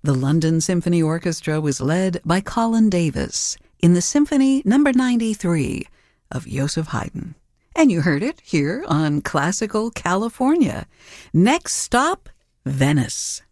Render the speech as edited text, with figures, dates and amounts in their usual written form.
The London Symphony Orchestra was led by Colin Davis in the Symphony No. 93 of Joseph Haydn. And you heard it here on Classical California. Next stop, Venice.